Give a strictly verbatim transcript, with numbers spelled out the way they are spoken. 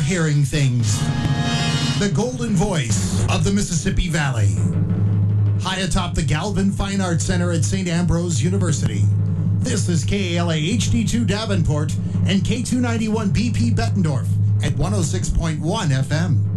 hearing things. The golden voice of the Mississippi Valley. High atop the Galvin Fine Arts Center at Saint Ambrose University. This is K A L A H D two Davenport and K two ninety-one B P Bettendorf at one oh six point one F M.